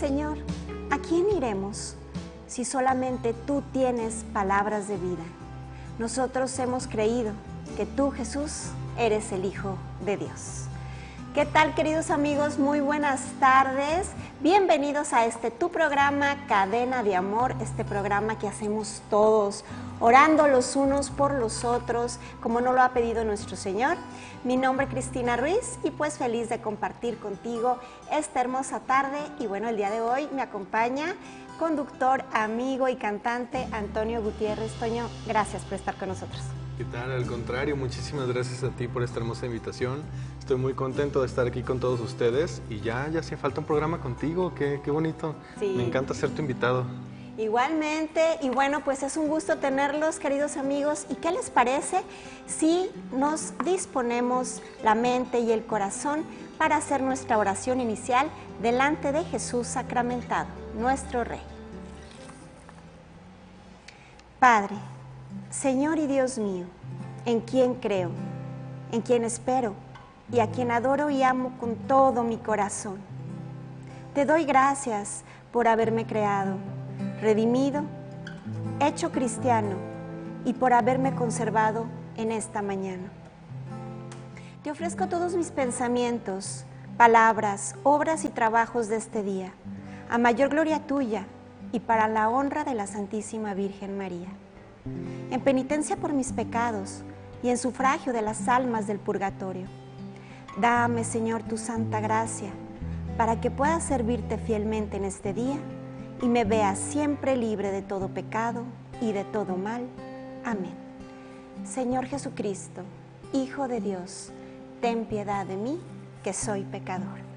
Señor, ¿a quién iremos si solamente tú tienes palabras de vida? Nosotros hemos creído que tú, Jesús, eres el Hijo de Dios. ¿Qué tal, queridos amigos? Muy buenas tardes. Bienvenidos a tu programa Cadena de Amor, este programa que hacemos todos, orando los unos por los otros, como nos lo ha pedido nuestro Señor. Mi nombre es Cristina Ruiz y pues feliz de compartir contigo esta hermosa tarde. Y bueno, el día de hoy me acompaña conductor, amigo y cantante Antonio Gutiérrez. Toño, gracias por estar con nosotros. ¿Qué tal? Al contrario, muchísimas gracias a ti por esta hermosa invitación. Estoy muy contento de estar aquí con todos ustedes y ya hacía falta un programa contigo, qué bonito. Sí. Me encanta ser tu invitado. Igualmente, y bueno, pues es un gusto tenerlos, queridos amigos. ¿Y qué les parece si nos disponemos la mente y el corazón para hacer nuestra oración inicial delante de Jesús sacramentado, nuestro Rey? Padre, Señor y Dios mío, en quien creo, en quien espero y a quien adoro y amo con todo mi corazón. Te doy gracias por haberme creado, redimido, hecho cristiano y por haberme conservado en esta mañana. Te ofrezco todos mis pensamientos, palabras, obras y trabajos de este día, a mayor gloria tuya y para la honra de la Santísima Virgen María. En penitencia por mis pecados y en sufragio de las almas del purgatorio. Dame, Señor, tu santa gracia, para que pueda servirte fielmente en este día y me veas siempre libre de todo pecado y de todo mal. Amén. Señor Jesucristo, Hijo de Dios, ten piedad de mí, que soy pecador.